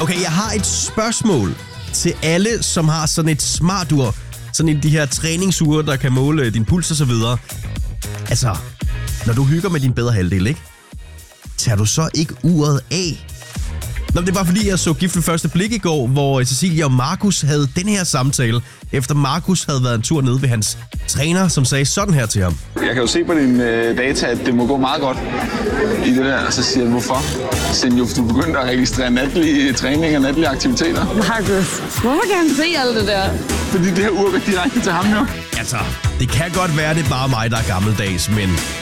Okay, jeg har et spørgsmål til alle, som har sådan et smartur. Sådan en af de her træningsure, der kan måle din puls og så videre. Altså, når du hygger med din bedre halvdel, ikke? Tager du så ikke uret af? Nå, det er bare fordi, jeg så Gift ved første blik i går, hvor Cecilia og Markus havde den her samtale, efter Markus havde været en tur nede ved hans træner, som sagde sådan her til ham. Jeg kan jo se på dine data, at det må gå meget godt i det der, og så siger jeg, hvorfor? Siden jo, du begyndte at registrere natlige træning og natlige aktiviteter. Markus, hvorfor kan han se alt det der? Fordi det her ur går direkte til ham jo. Altså, det kan godt være, det er bare mig, der er gammeldags, men